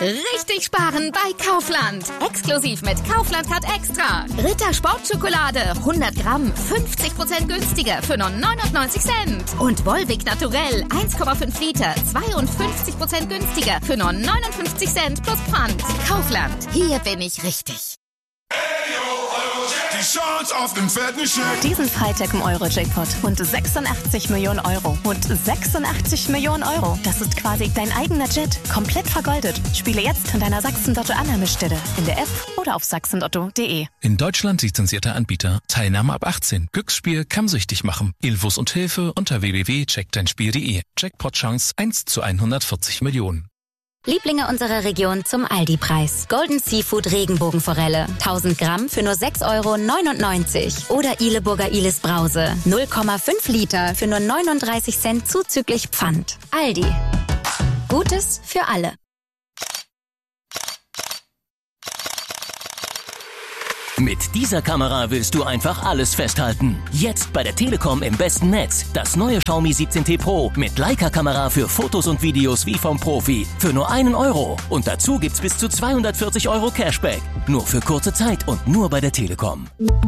Richtig sparen bei Kaufland. Exklusiv mit Kaufland Card Extra. Ritter Sportschokolade 100 Gramm 50% günstiger für nur 99 Cent. Und Volvic Naturell 1,5 Liter 52% günstiger für nur 59 Cent plus Pfand. Kaufland, hier bin ich richtig. Die Chance auf den fetten Scheck. Diesen Freitag im Euro-Jackpot. Rund 86 Millionen Euro. Rund 86 Millionen Euro. Das ist quasi dein eigener Jet. Komplett vergoldet. Spiele jetzt an deiner Sachsen-Lotto-Annahmestelle. In der App oder auf sachsenlotto.de. In Deutschland lizenzierter Anbieter. Teilnahme ab 18. Glücksspiel kann süchtig machen. Infos und Hilfe unter www.checkdeinspiel.de. Jackpot-Chance 1 zu 140 Millionen. Lieblinge unserer Region zum Aldi-Preis. Golden Seafood Regenbogenforelle. 1000 Gramm für nur 6,99 €. Oder Ileburger Ilis Brause. 0,5 Liter für nur 39 Cent zuzüglich Pfand. Aldi. Gutes für alle. Mit dieser Kamera willst du einfach alles festhalten. Jetzt bei der Telekom im besten Netz. Das neue Xiaomi 17T Pro mit Leica-Kamera für Fotos und Videos wie vom Profi. Für nur 1 €. Und dazu gibt's bis zu 240 € Cashback. Nur für kurze Zeit und nur bei der Telekom.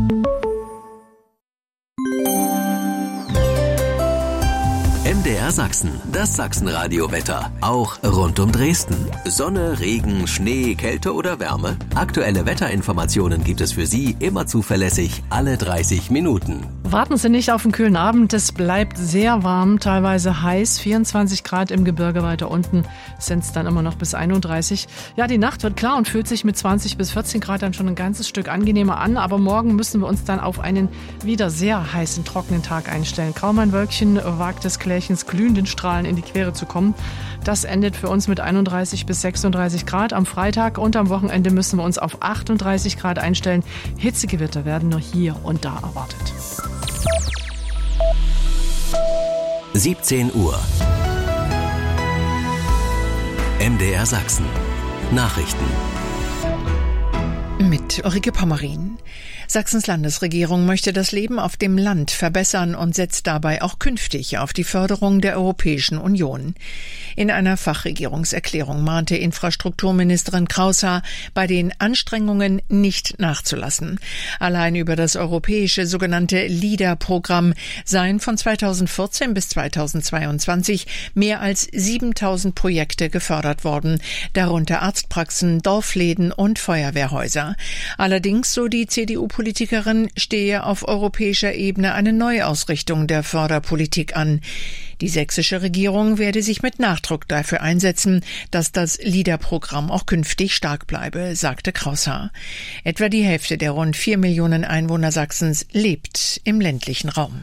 MDR Sachsen, das Sachsenradio-Wetter. Auch rund um Dresden. Sonne, Regen, Schnee, Kälte oder Wärme? Aktuelle Wetterinformationen gibt es für Sie immer zuverlässig alle 30 Minuten. Warten Sie nicht auf einen kühlen Abend. Es bleibt sehr warm, teilweise heiß. 24 Grad im Gebirge weiter unten sind es dann immer noch bis 31. Ja, die Nacht wird klar und fühlt sich mit 20 bis 14 Grad dann schon ein ganzes Stück angenehmer an. Aber morgen müssen wir uns dann auf einen wieder sehr heißen, trockenen Tag einstellen. Kaum ein Wölkchen wagt des Klärchens glühenden Strahlen in die Quere zu kommen. Das endet für uns mit 31 bis 36 Grad. Am Freitag und am Wochenende müssen wir uns auf 38 Grad einstellen. Hitzegewitter werden nur hier und da erwartet. 17 Uhr. MDR Sachsen. Nachrichten. Mit Ulrike Pommerin. Sachsens Landesregierung möchte das Leben auf dem Land verbessern und setzt dabei auch künftig auf die Förderung der Europäischen Union. In einer Fachregierungserklärung mahnte Infrastrukturministerin Kraushaar, bei den Anstrengungen nicht nachzulassen. Allein über das europäische sogenannte LEADER-Programm seien von 2014 bis 2022 mehr als 7000 Projekte gefördert worden, darunter Arztpraxen, Dorfläden und Feuerwehrhäuser. Allerdings, so die CDU-Politikerin, stehe auf europäischer Ebene eine Neuausrichtung der Förderpolitik an. Die sächsische Regierung werde sich mit Nachdruck dafür einsetzen, dass das LEADER-Programm auch künftig stark bleibe, sagte Kraushaar. Etwa die Hälfte der rund 4 Millionen Einwohner Sachsens lebt im ländlichen Raum.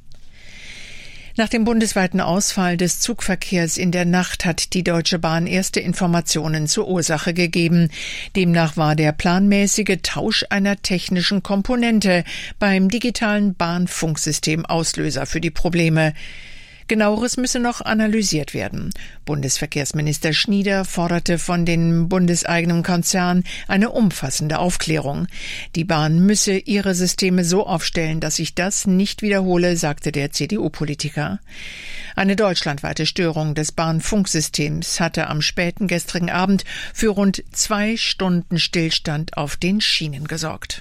Nach dem bundesweiten Ausfall des Zugverkehrs in der Nacht hat die Deutsche Bahn erste Informationen zur Ursache gegeben. Demnach war der planmäßige Tausch einer technischen Komponente beim digitalen Bahnfunksystem Auslöser für die Probleme. Genaueres müsse noch analysiert werden. Bundesverkehrsminister Schnieder forderte von dem bundeseigenen Konzern eine umfassende Aufklärung. Die Bahn müsse ihre Systeme so aufstellen, dass sich das nicht wiederhole, sagte der CDU-Politiker. Eine deutschlandweite Störung des Bahnfunksystems hatte am späten gestrigen Abend für rund 2 Stunden Stillstand auf den Schienen gesorgt.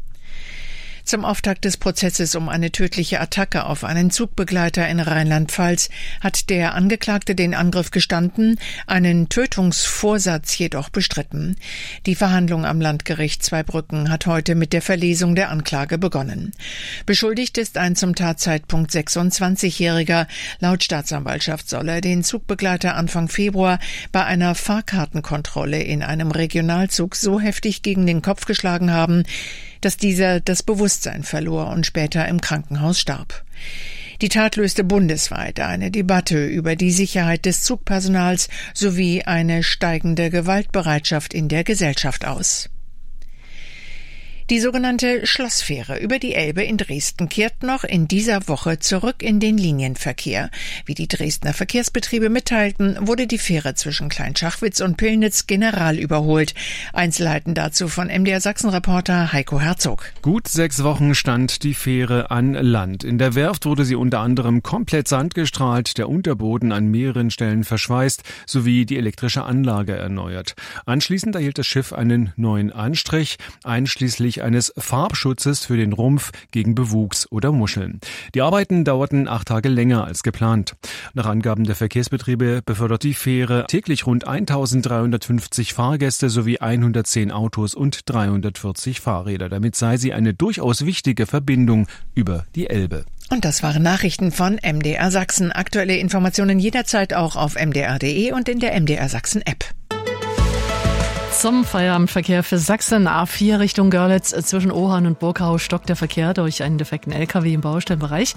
Zum Auftakt des Prozesses um eine tödliche Attacke auf einen Zugbegleiter in Rheinland-Pfalz hat der Angeklagte den Angriff gestanden, einen Tötungsvorsatz jedoch bestritten. Die Verhandlung am Landgericht Zweibrücken hat heute mit der Verlesung der Anklage begonnen. Beschuldigt ist ein zum Tatzeitpunkt 26-Jähriger. Laut Staatsanwaltschaft soll er den Zugbegleiter Anfang Februar bei einer Fahrkartenkontrolle in einem Regionalzug so heftig gegen den Kopf geschlagen haben, dass dieser das Bewusstsein verlor und später im Krankenhaus starb. Die Tat löste bundesweit eine Debatte über die Sicherheit des Zugpersonals sowie eine steigende Gewaltbereitschaft in der Gesellschaft aus. Die sogenannte Schlossfähre über die Elbe in Dresden kehrt noch in dieser Woche zurück in den Linienverkehr. Wie die Dresdner Verkehrsbetriebe mitteilten, wurde die Fähre zwischen Kleinschachwitz und Pillnitz generalüberholt. Einzelheiten dazu von MDR Sachsen-Reporter Heiko Herzog. Gut 6 Wochen stand die Fähre an Land. In der Werft wurde sie unter anderem komplett sandgestrahlt, der Unterboden an mehreren Stellen verschweißt sowie die elektrische Anlage erneuert. Anschließend erhielt das Schiff einen neuen Anstrich, einschließlich eines Farbschutzes für den Rumpf gegen Bewuchs oder Muscheln. Die Arbeiten dauerten 8 Tage länger als geplant. Nach Angaben der Verkehrsbetriebe befördert die Fähre täglich rund 1350 Fahrgäste sowie 110 Autos und 340 Fahrräder. Damit sei sie eine durchaus wichtige Verbindung über die Elbe. Und das waren Nachrichten von MDR Sachsen. Aktuelle Informationen jederzeit auch auf mdr.de und in der MDR Sachsen App. Zum Feierabendverkehr für Sachsen. A4 Richtung Görlitz zwischen Ohorn und Burgau stockt der Verkehr durch einen defekten LKW im Baustellenbereich.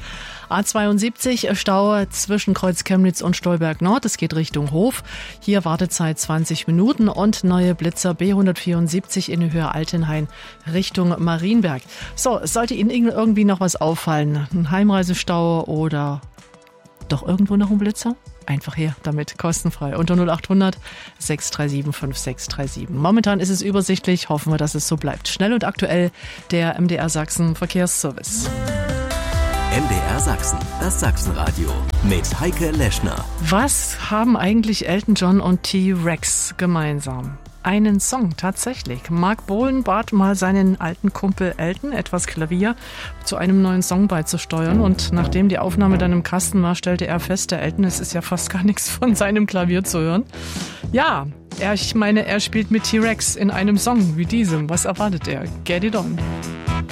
A72 Stau zwischen Kreuz Chemnitz und Stolberg Nord. Es geht Richtung Hof. Hier Wartezeit 20 Minuten und neue Blitzer B174 in Höhe Altenhain Richtung Marienberg. So, sollte Ihnen irgendwie noch was auffallen? Ein Heimreisestau oder doch irgendwo noch ein Blitzer? Einfach her damit, kostenfrei. Unter 0800 637 5637. Momentan ist es übersichtlich, hoffen wir, dass es so bleibt. Schnell und aktuell der MDR Sachsen Verkehrsservice. MDR Sachsen, das Sachsenradio mit Heike Leschner. Was haben eigentlich Elton John und T-Rex gemeinsam? Einen Song, tatsächlich. Mark Bolan bat mal seinen alten Kumpel Elton, etwas Klavier, zu einem neuen Song beizusteuern. Und nachdem die Aufnahme dann im Kasten war, stellte er fest, der Elton, es ist ja fast gar nichts von seinem Klavier zu hören. Ja, er spielt mit T-Rex in einem Song wie diesem. Was erwartet er? Get it on.